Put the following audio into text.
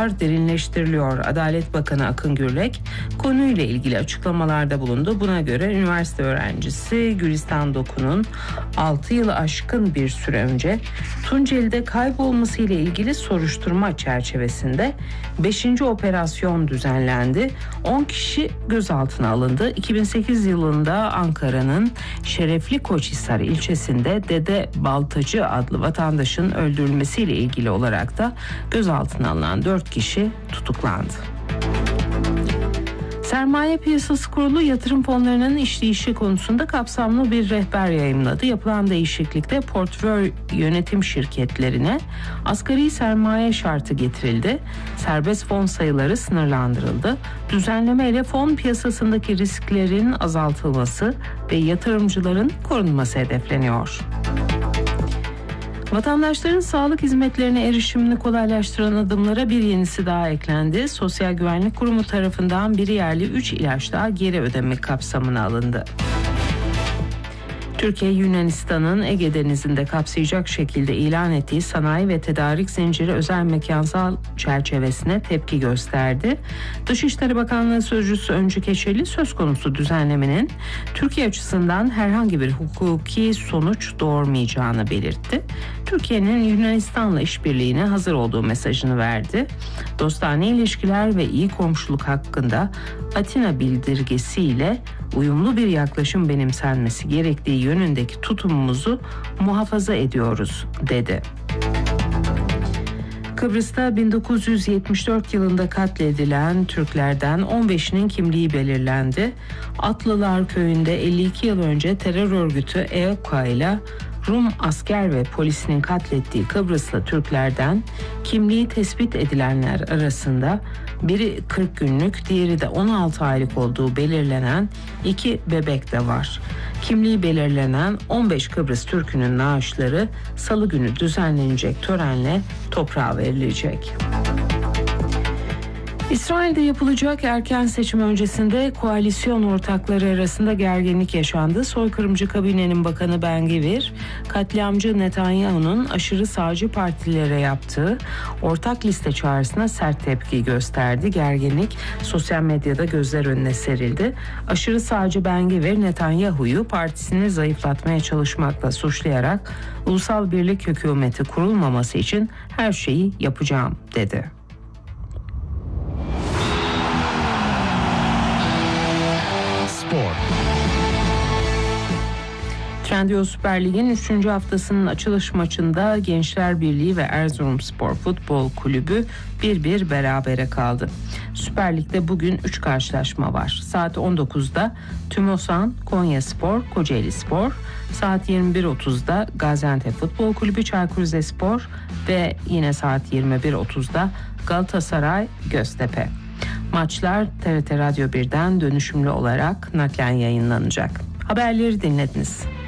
çalışmalar derinleştiriliyor. Adalet Bakanı Akın Gürlek konuyla ilgili açıklamalarda bulundu. Buna göre üniversite öğrencisi Gülistan Doku'nun 6 yılı aşkın bir süre önce Tunceli'de kaybolması ile ilgili soruşturma çerçevesinde 5. operasyon düzenlendi. 10 kişi gözaltına alındı. 2008 yılında Ankara'nın Şerefli Koçhisar ilçesinde Dede Baltacı adlı vatandaşın öldürülmesiyle ilgili olarak da gözaltına alınan 4 kişi tutuklandı. Sermaye Piyasası Kurulu yatırım fonlarının işleyişi konusunda kapsamlı bir rehber yayımladı. Yapılan değişiklikte portföy yönetim şirketlerine asgari sermaye şartı getirildi. Serbest fon sayıları sınırlandırıldı. Düzenlemeyle fon piyasasındaki risklerin azaltılması ve yatırımcıların korunması hedefleniyor. Vatandaşların sağlık hizmetlerine erişimini kolaylaştıran adımlara bir yenisi daha eklendi. Sosyal Güvenlik Kurumu tarafından biri yerli 3 ilaç daha geri ödeme kapsamına alındı. Türkiye, Yunanistan'ın Ege Denizi'nde kapsayacak şekilde ilan ettiği sanayi ve tedarik zinciri özel mekansal çerçevesine tepki gösterdi. Dışişleri Bakanlığı Sözcüsü Öncü Keçeli söz konusu düzenlemenin Türkiye açısından herhangi bir hukuki sonuç doğurmayacağını belirtti. Türkiye'nin Yunanistan'la işbirliğine hazır olduğu mesajını verdi. Dostane ilişkiler ve iyi komşuluk hakkında Atina bildirgesiyle uyumlu bir yaklaşım benimsenmesi gerektiği yönündeki tutumumuzu muhafaza ediyoruz, dedi. Kıbrıs'ta 1974 yılında katledilen Türklerden 15'inin kimliği belirlendi. Atlılar Köyü'nde 52 yıl önce terör örgütü EOKA ile Rum asker ve polisinin katlettiği Kıbrıslı Türklerden kimliği tespit edilenler arasında biri 40 günlük, diğeri de 16 aylık olduğu belirlenen 2 bebek de var. Kimliği belirlenen 15 Kıbrıs Türk'ünün naaşları Salı günü düzenlenecek törenle toprağa verilecek. İsrail'de yapılacak erken seçim öncesinde koalisyon ortakları arasında gerginlik yaşandı. Soykırımcı kabinenin bakanı Ben Gvir, katliamcı Netanyahu'nun aşırı sağcı partilere yaptığı ortak liste çağrısına sert tepki gösterdi. Gerginlik sosyal medyada gözler önüne serildi. Aşırı sağcı Ben Gvir, Netanyahu'yu partisini zayıflatmaya çalışmakla suçlayarak ulusal birlik hükümeti kurulmaması için her şeyi yapacağım, dedi. Trendyol Süper Lig'in 3. haftasının açılış maçında Gençler Birliği ve Erzurumspor Futbol Kulübü 1-1 berabere kaldı. Süper Lig'de bugün 3 karşılaşma var. Saat 19'da Tümosan, Konyaspor, Kocaelispor. Saat 21.30'da Gaziantep Futbol Kulübü, Çaykur Rizespor ve yine saat 21.30'da Galatasaray, Göztepe. Maçlar TRT Radyo 1'den dönüşümlü olarak naklen yayınlanacak. Haberleri dinlediniz.